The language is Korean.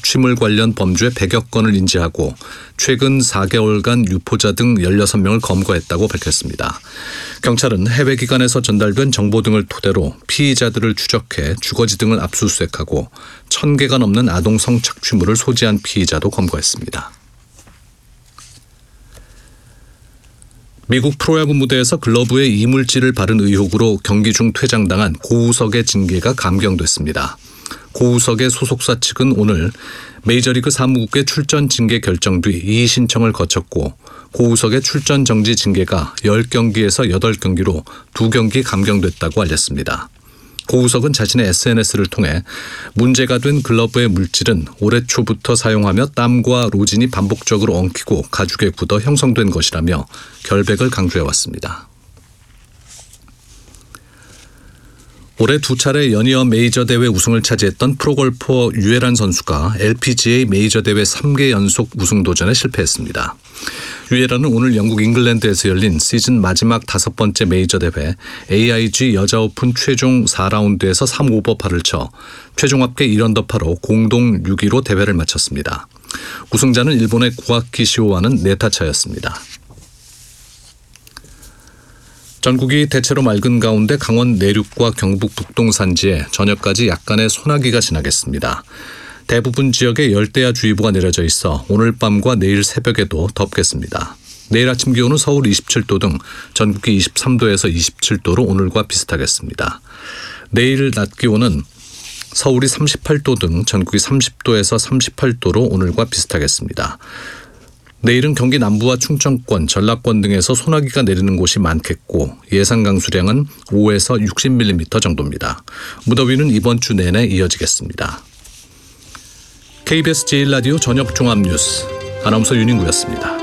착취물 관련 범죄 100여 건을 인지하고 최근 4개월간 유포자 등 16명을 검거했다고 밝혔습니다. 경찰은 해외 기관에서 전달된 정보 등을 토대로 피의자들을 추적해 주거지 등을 압수수색하고 1,000개가 넘는 아동 성착취물을 소지한 피의자도 검거했습니다. 미국 프로야구 무대에서 글러브에 이물질을 바른 의혹으로 경기 중 퇴장당한 고우석의 징계가 감경됐습니다. 고우석의 소속사 측은 오늘 메이저리그 사무국의 출전 징계 결정 뒤 이의 신청을 거쳤고 고우석의 출전 정지 징계가 10경기에서 8경기로 2경기 감경됐다고 알렸습니다. 고우석은 자신의 SNS를 통해 문제가 된 글러브의 물질은 올해 초부터 사용하며 땀과 로진이 반복적으로 엉키고 가죽에 굳어 형성된 것이라며 결백을 강조해왔습니다. 올해 2차례 연이어 메이저 대회 우승을 차지했던 프로골퍼 유해란 선수가 LPGA 메이저 대회 3개 연속 우승 도전에 실패했습니다. 유해란은 오늘 영국 잉글랜드에서 열린 시즌 마지막 5번째 메이저 대회 AIG 여자 오픈 최종 4라운드에서 3오버파를 쳐 최종 합계 1언더파로 공동 6위로 대회를 마쳤습니다. 우승자는 일본의 구아키 시오와는 4타 차였습니다. 전국이 대체로 맑은 가운데 강원 내륙과 경북 북동 산지에 저녁까지 약간의 소나기가 지나겠습니다. 대부분 지역에 열대야주의보가 내려져 있어 오늘 밤과 내일 새벽에도 덥겠습니다. 내일 아침 기온은 서울 27도 등 전국이 23도에서 27도로 오늘과 비슷하겠습니다. 내일 낮 기온은 서울이 38도 등 전국이 30도에서 38도로 오늘과 비슷하겠습니다. 내일은 경기 남부와 충청권, 전라권 등에서 소나기가 내리는 곳이 많겠고 예상 강수량은 5에서 60mm 정도입니다. 무더위는 이번 주 내내 이어지겠습니다. KBS 제1라디오 저녁 종합뉴스 아나운서 윤인구였습니다.